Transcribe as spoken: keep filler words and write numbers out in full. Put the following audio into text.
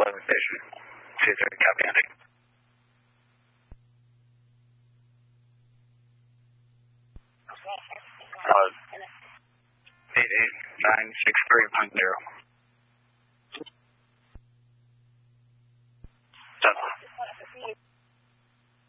eleven station. two three, copy, Andy. Uh, eight eight nine six three point zero.